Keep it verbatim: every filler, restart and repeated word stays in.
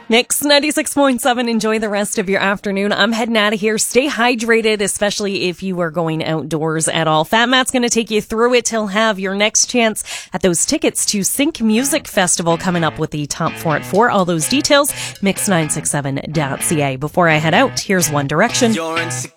Mix ninety-six point seven. Enjoy the rest of your afternoon. I'm heading out of here. Stay hydrated, especially if you are going outdoors at all. Fat Matt's going to take you through it. He'll have your next chance at those tickets to Sync Music Festival coming up with the top four at four. All those details, mix nine six seven dot c a. Before I head out, here's One Direction.